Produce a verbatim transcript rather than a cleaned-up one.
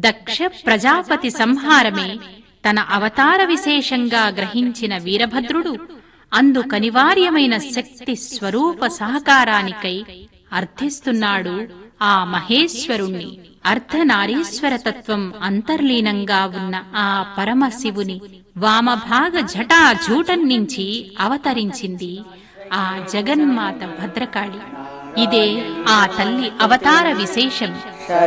దక్ష ప్రజాపతి సంహారమే తన అవతార విశేషంగా గ్రహించిన వీరభద్రుడు అందుకనివార్యమైన శక్తి స్వరూప సహకారానికై అర్థిస్తున్నాడు ఆ మహేశ్వరుణ్ణి. అర్ధనారీశ్వర తత్వం అంతర్లీనంగా ఉన్న ఆ పరమశివుని వామభాగ జటాజూటం నుంచి అవతరించింది ఆ జగన్మాత భద్రకాళి. ఇదే ఆ తల్లి అవతార విశేషం.